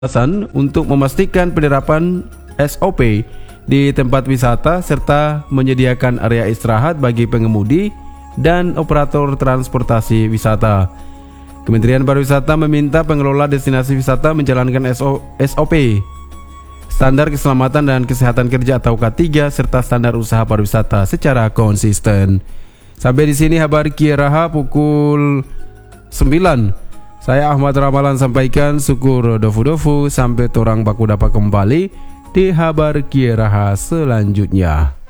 untuk memastikan penerapan SOP di tempat wisata serta menyediakan area istirahat bagi pengemudi dan operator transportasi wisata. Kementerian Pariwisata meminta pengelola destinasi wisata menjalankan SOP, standar keselamatan dan kesehatan kerja atau K3 serta standar usaha pariwisata secara konsisten. Sampai di sini kabar Kieraha pukul 9. Saya Ahmad Ramalan sampaikan, syukur dofu-dofu sampai torang baku dapat kembali di kabar Kieraha selanjutnya.